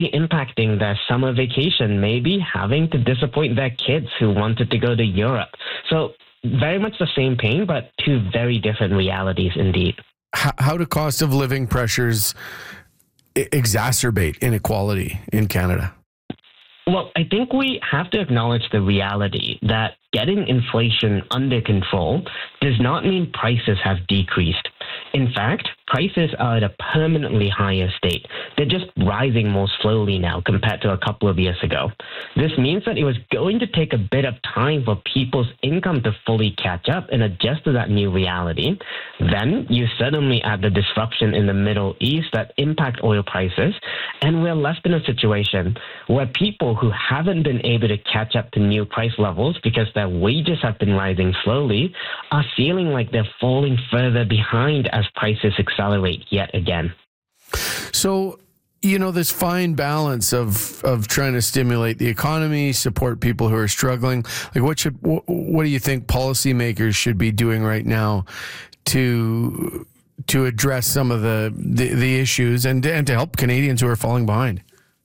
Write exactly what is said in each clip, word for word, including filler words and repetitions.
impacting their summer vacation, maybe having to disappoint their kids who wanted to go to Europe. So very much the same pain, but two very different realities indeed. How, how do cost of living pressures exacerbate inequality in Canada? Well, I think we have to acknowledge the reality that getting inflation under control does not mean prices have decreased. In fact, prices are at a permanently higher state. They're just rising more slowly now compared to a couple of years ago. This means that it was going to take a bit of time for people's income to fully catch up and adjust to that new reality. Then you suddenly add the disruption in the Middle East that impact oil prices, and we're left in a situation where people who haven't been able to catch up to new price levels because their wages have been rising slowly are feeling like they're falling further behind as prices accelerate yet again. So, you know, this fine balance of of trying to stimulate the economy, support people who are struggling. Like, what should what, what do you think policymakers should be doing right now to to address some of the the, the issues and and to help Canadians who are falling behind?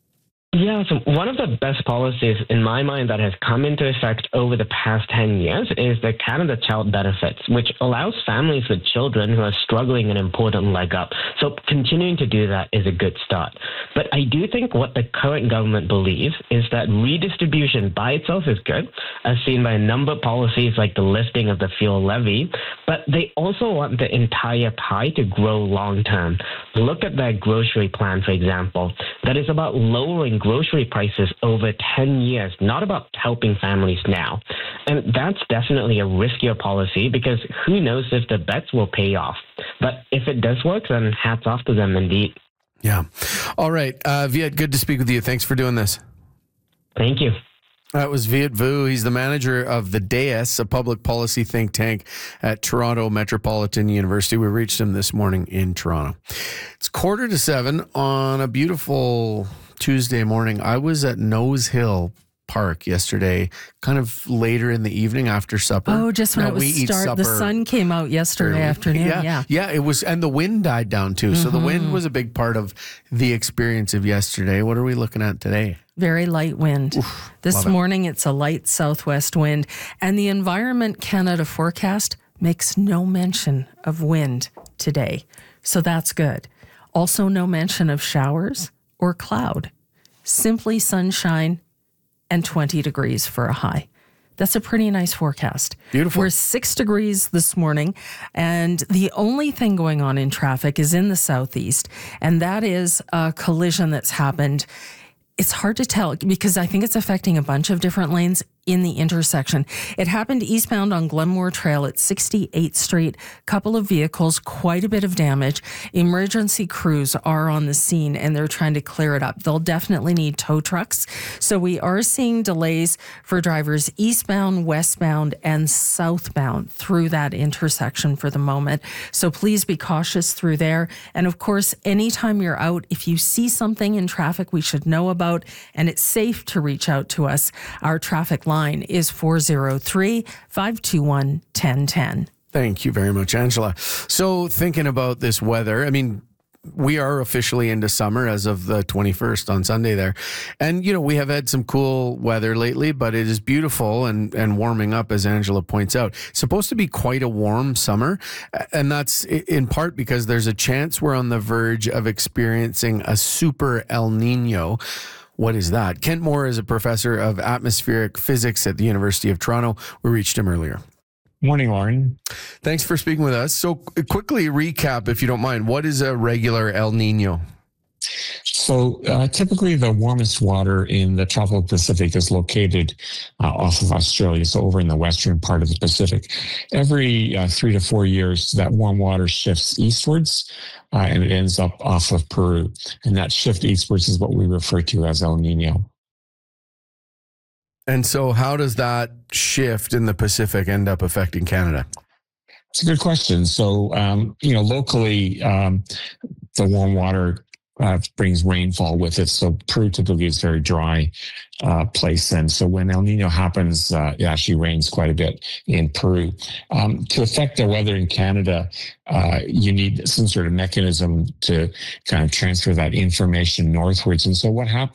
Yeah, so one of the best policies in my mind that has come into effect over the past ten years is the Canada Child Benefits, which allows families with children who are struggling an important leg up. So continuing to do that is a good start. But I do think what the current government believes is that redistribution by itself is good, as seen by a number of policies like the lifting of the fuel levy, but they also want the entire pie to grow long term. Look at their grocery plan, for example. That is about lowering grocery prices over ten years, not about helping families now. And that's definitely a riskier policy because who knows if the bets will pay off. But if it does work, then hats off to them indeed. Yeah. All right. Uh, Viet, good to speak with you. Thanks for doing this. Thank you. That was Viet Vu. He's the manager of the D A I S, a public policy think tank at Toronto Metropolitan University. We reached him this morning in Toronto. It's quarter to seven on a beautiful Tuesday morning. I was at Nose Hill Park yesterday, kind of later in the evening after supper. Oh, just when now, it was start. The sun came out yesterday early. afternoon. Yeah, yeah, yeah, it was, and the wind died down too. Mm-hmm. So the wind was a big part of the experience of yesterday. What are we looking at today? Very light wind. Oof, this morning, it. it's a light southwest wind, and the Environment Canada forecast makes no mention of wind today. So that's good. Also, no mention of showers or cloud. Simply sunshine and twenty degrees for a high. That's a pretty nice forecast. Beautiful. We're six degrees this morning, and the only thing going on in traffic is in the southeast, and that is a collision that's happened. It's hard to tell because I think it's affecting a bunch of different lanes in the intersection. It happened eastbound on Glenmore Trail at sixty-eighth Street. Couple of vehicles, quite a bit of damage. Emergency crews are on the scene and they're trying to clear it up. They'll definitely need tow trucks. So we are seeing delays for drivers eastbound, westbound, and southbound through that intersection for the moment. So please be cautious through there. And of course, anytime you're out, if you see something in traffic we should know about and it's safe to reach out to us, our traffic line is four oh three, five two one, one oh one oh. Thank you very much, Angela. So thinking about this weather, I mean, we are officially into summer as of the twenty-first on Sunday there. And, you know, we have had some cool weather lately, but it is beautiful and, and warming up, as Angela points out. It's supposed to be quite a warm summer. And that's in part because there's a chance we're on the verge of experiencing a super El Nino. What is that? Kent Moore is a professor of atmospheric physics at the University of Toronto. We reached him earlier. Morning, Lauren. Thanks for speaking with us. So quickly recap, if you don't mind, what is a regular El Nino? So uh, typically the warmest water in the tropical Pacific is located uh, off of Australia, so over in the western part of the Pacific. Every uh, three to four years, that warm water shifts eastwards uh, and it ends up off of Peru. And that shift eastwards is what we refer to as El Nino. And so how does that shift in the Pacific end up affecting Canada? It's a good question. So, um, you know, locally, um, the warm water uh, brings rainfall with it. So Peru typically is a very dry uh, place. And so when El Nino happens, uh, it actually rains quite a bit in Peru. Um, to affect the weather in Canada, uh, you need some sort of mechanism to kind of transfer that information northwards. And so what happens